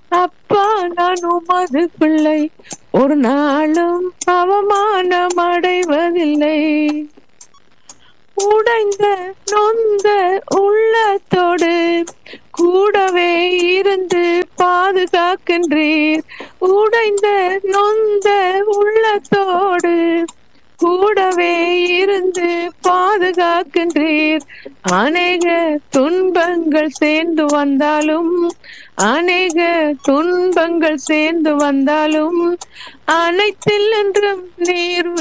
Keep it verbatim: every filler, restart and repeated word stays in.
அப்பா நான் உமது பிள்ளை, ஒரு நாளும் அவமானம் அடைவதில்லை. உடைந்த நொந்த உள்ளத்தோடு கூடவே இருந்து பாதுகாக்கின்றீர். உடைந்த நொந்த உள்ளத்தோடு கூடவே இருந்து பாதுகாக்கின்றீர். அநேக துன்பங்கள் சேர்ந்து வந்தாலும் அநேக துன்பங்கள் சேர்ந்து வந்தாலும் அனைத்தில் என்றும் நீர்